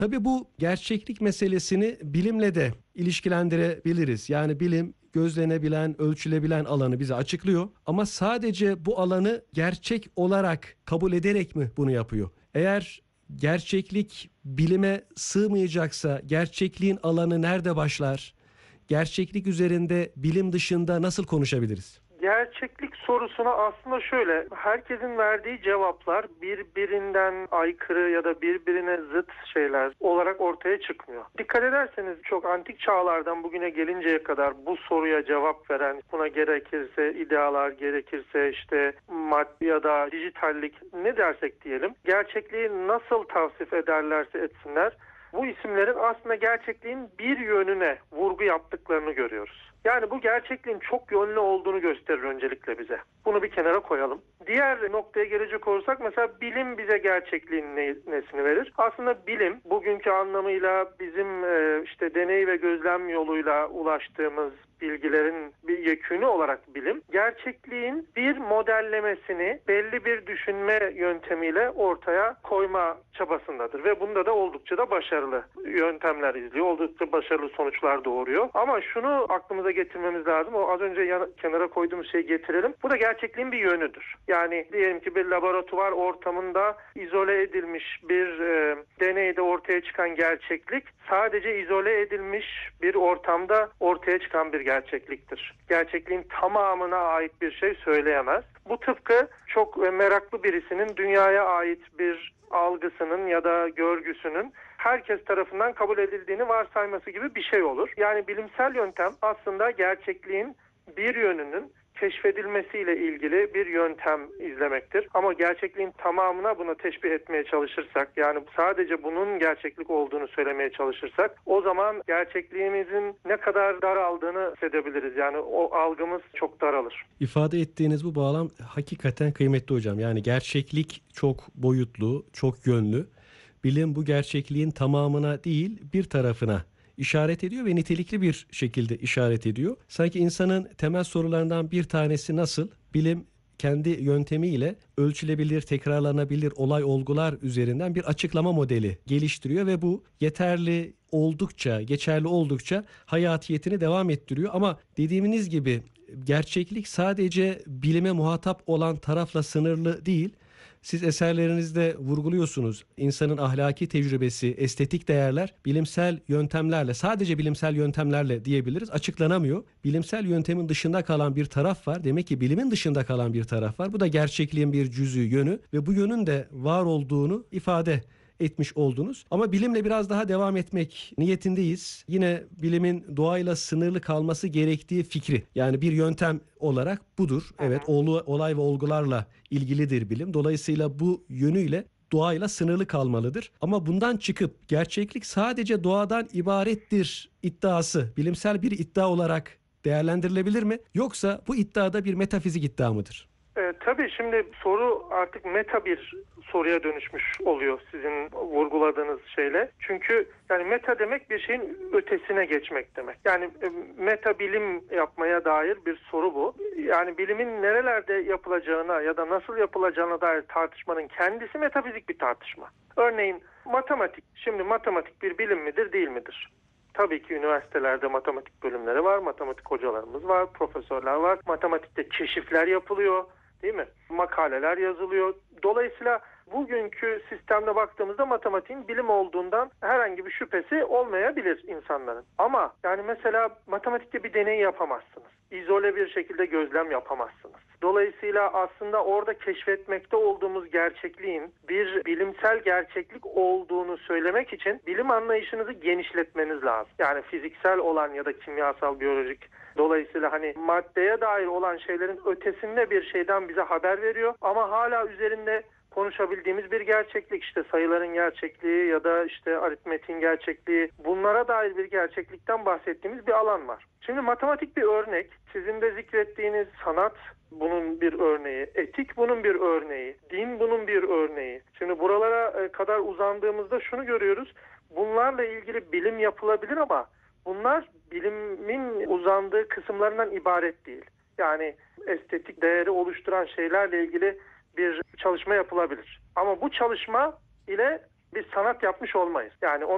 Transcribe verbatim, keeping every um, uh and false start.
Tabii bu gerçeklik meselesini bilimle de ilişkilendirebiliriz. Yani bilim gözlenebilen, ölçülebilen alanı bize açıklıyor ama sadece bu alanı gerçek olarak kabul ederek mi bunu yapıyor? Eğer gerçeklik bilime sığmayacaksa gerçekliğin alanı nerede başlar? Gerçeklik üzerinde bilim dışında nasıl konuşabiliriz? Gerçeklik sorusuna aslında şöyle, herkesin verdiği cevaplar birbirinden aykırı ya da birbirine zıt şeyler olarak ortaya çıkmıyor. Dikkat ederseniz çok antik çağlardan bugüne gelinceye kadar bu soruya cevap veren, buna gerekirse idealar, gerekirse işte maddi ya da dijitallik ne dersek diyelim, gerçekliği nasıl tavsif ederlerse etsinler, bu isimlerin aslında gerçekliğin bir yönüne vurgu yaptıklarını görüyoruz. Yani bu gerçekliğin çok yönlü olduğunu gösterir öncelikle bize. Bunu bir kenara koyalım. Diğer noktaya gelecek olursak mesela bilim bize gerçekliğin ne, nesini verir? Aslında bilim bugünkü anlamıyla bizim e, işte deney ve gözlem yoluyla ulaştığımız bilgilerin bir yekünü olarak bilim, gerçekliğin bir modellemesini belli bir düşünme yöntemiyle ortaya koyma çabasındadır. Ve bunda da oldukça da başarılı yöntemler izliyor, oldukça başarılı sonuçlar doğuruyor. Ama şunu aklımıza getirmemiz lazım, o az önce yan, kenara koyduğumuz şeyi getirelim. Bu da gerçekliğin bir yönüdür. Yani diyelim ki bir laboratuvar ortamında izole edilmiş bir e, deneyde ortaya çıkan gerçeklik, sadece izole edilmiş bir ortamda ortaya çıkan bir gerçekliktir. Gerçekliğin tamamına ait bir şey söyleyemez. Bu tıpkı çok meraklı birisinin dünyaya ait bir algısının ya da görgüsünün herkes tarafından kabul edildiğini varsayması gibi bir şey olur. Yani bilimsel yöntem aslında gerçekliğin bir yönünün keşfedilmesiyle ilgili bir yöntem izlemektir. Ama gerçekliğin tamamına bunu teşbih etmeye çalışırsak, yani sadece bunun gerçeklik olduğunu söylemeye çalışırsak, o zaman gerçekliğimizin ne kadar daraldığını hissedebiliriz. Yani o algımız çok daralır. İfade ettiğiniz bu bağlam hakikaten kıymetli hocam. Yani gerçeklik çok boyutlu, çok yönlü. Bilim bu gerçekliğin tamamına değil bir tarafına işaret ediyor ve nitelikli bir şekilde işaret ediyor. Sanki insanın temel sorularından bir tanesi nasıl? Bilim kendi yöntemiyle ölçülebilir, tekrarlanabilir olay olgular üzerinden bir açıklama modeli geliştiriyor ve bu yeterli oldukça, geçerli oldukça hayatiyetini devam ettiriyor. Ama dediğiniz gibi gerçeklik sadece bilime muhatap olan tarafla sınırlı değil. Siz eserlerinizde vurguluyorsunuz. İnsanın ahlaki tecrübesi, estetik değerler bilimsel yöntemlerle, sadece bilimsel yöntemlerle diyebiliriz, açıklanamıyor. Bilimsel yöntemin dışında kalan bir taraf var. Demek ki bilimin dışında kalan bir taraf var. Bu da gerçekliğin bir cüzü, yönü ve bu yönün de var olduğunu ifade etmiş oldunuz. Ama bilimle biraz daha devam etmek niyetindeyiz. Yine bilimin doğayla sınırlı kalması gerektiği fikri. Yani bir yöntem olarak budur. Evet, olay ve olgularla ilgilidir bilim. Dolayısıyla bu yönüyle doğayla sınırlı kalmalıdır. Ama bundan çıkıp gerçeklik sadece doğadan ibarettir iddiası bilimsel bir iddia olarak değerlendirilebilir mi? Yoksa bu iddiada bir metafizik iddia mıdır? E, tabii şimdi soru artık meta bir soruya dönüşmüş oluyor sizin vurguladığınız şeyle. Çünkü yani meta demek bir şeyin ötesine geçmek demek. Yani e, meta bilim yapmaya dair bir soru bu. Yani bilimin nerelerde yapılacağına ya da nasıl yapılacağına dair tartışmanın kendisi metafizik bir tartışma. Örneğin matematik. Şimdi matematik bir bilim midir, değil midir? Tabii ki üniversitelerde matematik bölümleri var, matematik hocalarımız var, profesörler var. Matematikte keşifler yapılıyor, değil mi? Makaleler yazılıyor. Dolayısıyla bugünkü sistemde baktığımızda matematiğin bilim olduğundan herhangi bir şüphesi olmayabilir insanların. Ama yani mesela matematikte bir deney yapamazsınız. İzole bir şekilde gözlem yapamazsınız. Dolayısıyla aslında orada keşfetmekte olduğumuz gerçekliğin bir bilimsel gerçeklik olduğunu söylemek için bilim anlayışınızı genişletmeniz lazım. Yani fiziksel olan ya da kimyasal, biyolojik, dolayısıyla hani maddeye dair olan şeylerin ötesinde bir şeyden bize haber veriyor ama hala üzerinde konuşabildiğimiz bir gerçeklik, işte sayıların gerçekliği ya da işte aritmetiğin gerçekliği, bunlara dair bir gerçeklikten bahsettiğimiz bir alan var. Şimdi matematik bir örnek, sizin de zikrettiğiniz sanat bunun bir örneği, etik bunun bir örneği, din bunun bir örneği. Şimdi buralara kadar uzandığımızda şunu görüyoruz, bunlarla ilgili bilim yapılabilir ama bunlar bilimin uzandığı kısımlarından ibaret değil. Yani estetik değeri oluşturan şeylerle ilgili bir çalışma yapılabilir. Ama bu çalışma ile bir sanat yapmış olmayız. Yani